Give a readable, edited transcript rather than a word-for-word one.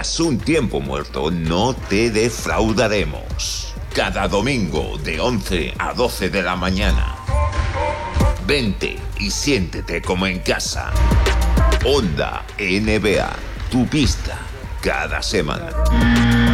Tras un tiempo muerto, no te defraudaremos. Cada domingo de 11 a 12 de la mañana. Vente y siéntete como en casa. Onda NBA, tu pista, cada semana.